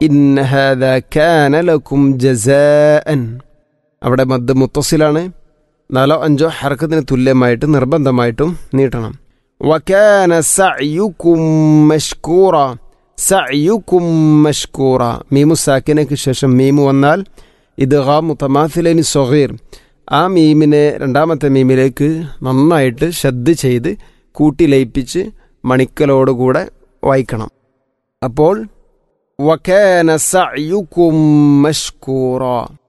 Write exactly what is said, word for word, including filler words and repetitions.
ഇന്ന ഹാദാ കാന ലക്കും ജസാഅൻ. അവിടെ മദ് മുത്തസിലാണ്. നാലോ അഞ്ചോ ഹർക്കത്തിന് തുല്യമായിട്ട് നിർബന്ധമായിട്ടും നീട്ടണം. വകാന സഅയുകും മഷ്കൂറ. സഅയുകും മഷ്കൂറ. മീമു സാക്കിനയ്ക്ക് ശേഷം മീമു വന്നാൽ ഇദ്ഗാം മുതമാസിലൈനി സ്വഗീർ. ആ മീമിനെ രണ്ടാമത്തെ മീമിലേക്ക് നന്നായിട്ട് ശദ്ദ് ചെയ്ത് കൂട്ടി ലയിപ്പിച്ച് മണിക്കലോടുകൂടെ വായിക്കണം. അപ്പോൾ വകാന സഅയുകും മഷ്കൂറ.